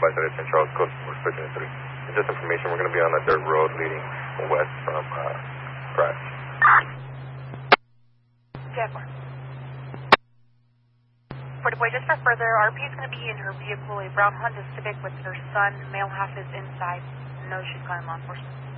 advised that it's in Charles Coast, we're switching to 3. And just information, we're going to be on a dirt road leading west from Pratt. Jaguar. 40 just for further, RP is going to be in her vehicle, a brown Honda Civic with her son. Male half is inside. No, she's calling law enforcement.